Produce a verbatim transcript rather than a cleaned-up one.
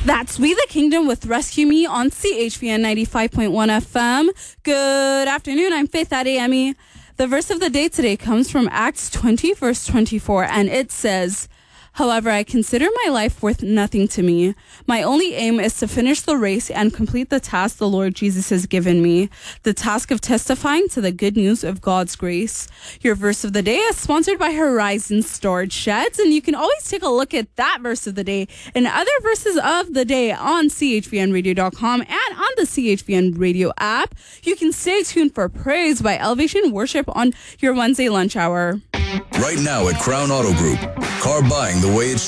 That's We the Kingdom with Rescue Me on C H V N ninety-five point one F M. Good afternoon. I'm Faith Adeyemi. The verse of the day today comes from Acts twenty, verse twenty-four, and it says, "However, I consider my life worth nothing to me. My only aim is to finish the race and complete the task the Lord Jesus has given me, the task of testifying to the good news of God's grace." Your verse of the day is sponsored by Horizon Storage Sheds, and you can always take a look at that verse of the day and other verses of the day on C H V N radio dot com and on the C H V N radio app. You can stay tuned for Praise by Elevation Worship on your Wednesday lunch hour. Right now at Crown Auto Group, car buying the way it should.